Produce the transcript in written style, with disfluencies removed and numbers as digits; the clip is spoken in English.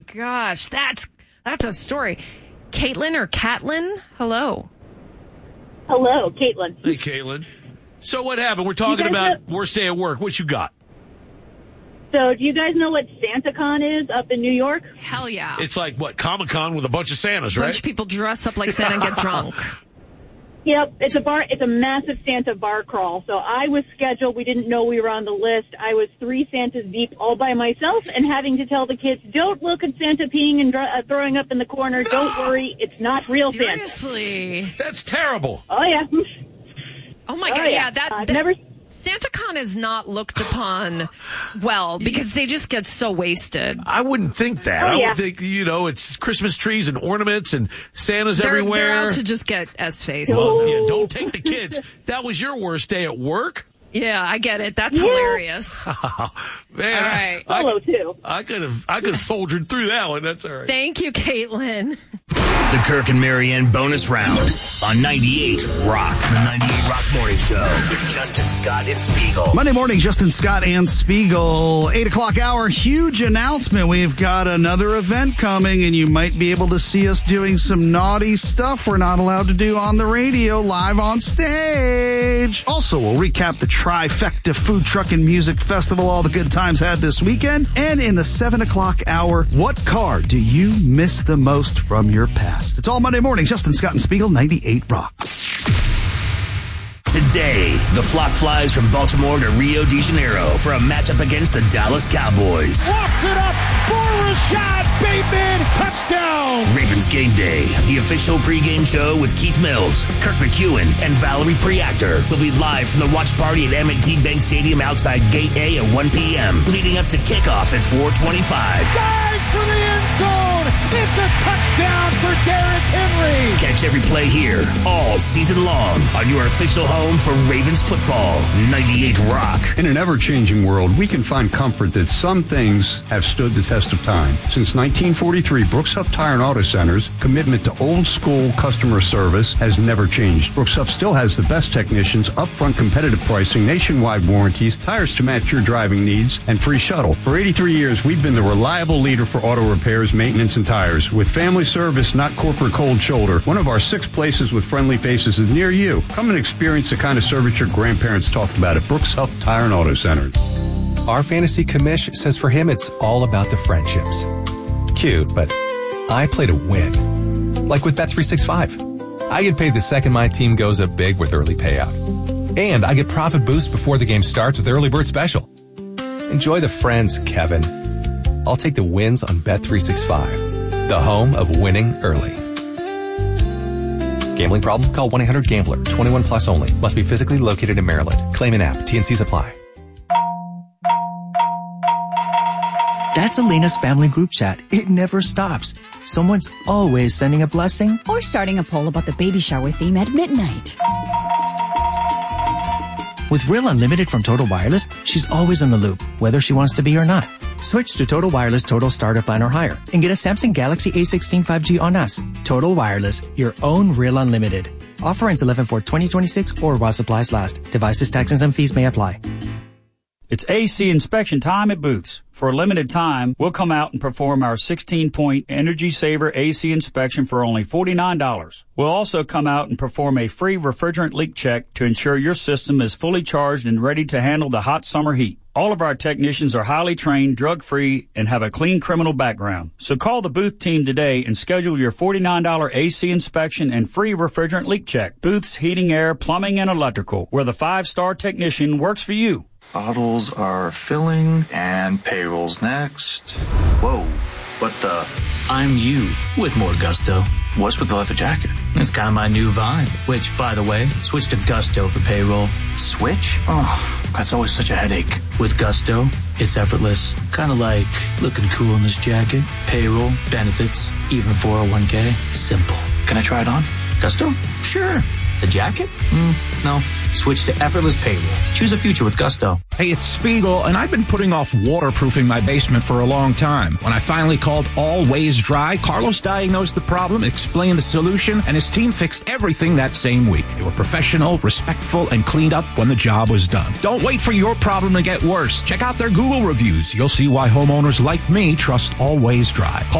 gosh. That's a story. Caitlin or Catlin? Hello. Hello, Caitlin. Hey, Caitlin. So what happened? We're talking about worst day at work. What you got? So do you guys know what SantaCon is up in New York? Hell yeah. It's like, what, Comic-Con with a bunch of Santas, A right? bunch of people dress up like Santa and get drunk. Yep, it's a massive Santa bar crawl. So I was scheduled. We didn't know we were on the list. I was 3 Santas deep all by myself and having to tell the kids, don't look at Santa peeing and throwing up in the corner. No! Don't worry, it's not real Santa. Seriously? That's terrible. Oh, yeah. Oh, my God. Yeah, I've never... SantaCon is not looked upon well because they just get so wasted. I wouldn't think that. I would think, it's Christmas trees and ornaments and Santa's everywhere. They're out to just get S-faced. Well, yeah, don't take the kids. That was your worst day at work? Yeah, I get it. That's hilarious. Man, all right. I could have soldiered through that one. That's all right. Thank you, Caitlin. The Kirk and Marianne bonus round on 98 Rock. The 98 Rock Morning Show with Justin Scott and Spiegel. Monday morning, Justin Scott and Spiegel. 8 o'clock hour, huge announcement. We've got another event coming, and you might be able to see us doing some naughty stuff we're not allowed to do on the radio live on stage. Also, we'll recap the Trifecta Food Truck and Music Festival, all the good times had this weekend. And in the 7 o'clock hour, what car do you miss the most from your past? It's all Monday morning. Justin Scott and Spiegel, 98 Rock. Today, the flock flies from Baltimore to Rio de Janeiro for a matchup against the Dallas Cowboys. Walks it up for Rashad Bateman. Touchdown. Ravens Game Day, the official pregame show with Keith Mills, Kirk McEwen, and Valerie Preactor will be live from the watch party at M&T Bank Stadium outside Gate A at 1 p.m., leading up to kickoff at 4:25. Dives for the end zone. It's a touchdown for Derrick Henry. Catch every play here all season long on your official home for Ravens football, 98 Rock. In an ever-changing world, we can find comfort that some things have stood the test of time. Since 1943, Brooks Huff Tire and Auto Center's commitment to old-school customer service has never changed. Brooks Huff still has the best technicians, upfront competitive pricing, nationwide warranties, tires to match your driving needs, and free shuttle. For 83 years, we've been the reliable leader for auto repairs, maintenance, and tires. With family service, not corporate cold shoulder, one of our 6 places with friendly faces is near you. Come and experience the kind of service your grandparents talked about at Brooks Huff Tire and Auto Centers. Our fantasy commish says for him it's all about the friendships. Cute, but I play to win. Like with Bet365. I get paid the second my team goes up big with early payout. And I get profit boost before the game starts with Early Bird Special. Enjoy the friends, Kevin. I'll take the wins on Bet365. The home of winning early. Gambling problem? Call 1-800-GAMBLER. 21 plus only. Must be physically located in Maryland. Claim an app. TNCs apply. That's Elena's family group chat. It never stops. Someone's always sending a blessing or starting a poll about the baby shower theme at midnight. With Real Unlimited from Total Wireless, she's always in the loop, whether she wants to be or not. Switch to Total Wireless Total Starter Plan or higher and get a Samsung Galaxy A16 5G on us. Total Wireless, your own Real Unlimited. Offer ends 11/4/2026 or while supplies last. Devices, taxes, and fees may apply. It's AC inspection time at Booth's. For a limited time, we'll come out and perform our 16-point Energy Saver AC inspection for only $49. We'll also come out and perform a free refrigerant leak check to ensure your system is fully charged and ready to handle the hot summer heat. All of our technicians are highly trained, drug-free, and have a clean criminal background. So call the Booth team today and schedule your $49 AC inspection and free refrigerant leak check. Booth's Heating, Air, Plumbing, and Electrical, where the 5-star technician works for you. Bottles are filling and payroll's next. Whoa, what the? I'm you with more gusto. What's with the leather jacket? It's kind of my new vibe, which, by the way, switch to Gusto for payroll. Switch? Oh, that's always such a headache. With Gusto, it's effortless. Kind of like looking cool in this jacket. Payroll, benefits, even 401k. Simple. Can I try it on? Gusto? Sure. The jacket? No. Switch to effortless payroll. Choose a future with Gusto. Hey, it's Spiegel, and I've been putting off waterproofing my basement for a long time. When I finally called Always Dry, Carlos diagnosed the problem, explained the solution, and his team fixed everything that same week. They were professional, respectful, and cleaned up when the job was done. Don't wait for your problem to get worse. Check out their Google reviews. You'll see why homeowners like me trust Always Dry.